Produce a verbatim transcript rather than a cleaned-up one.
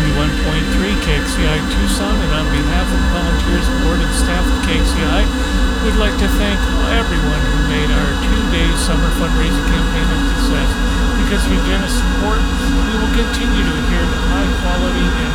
ninety-one point three K X C I Tucson, and on behalf of volunteers, board, and staff of K X C I, we'd like to thank everyone who made our two-day summer fundraising campaign a success. Because of your generous support, we will continue to adhere to high quality and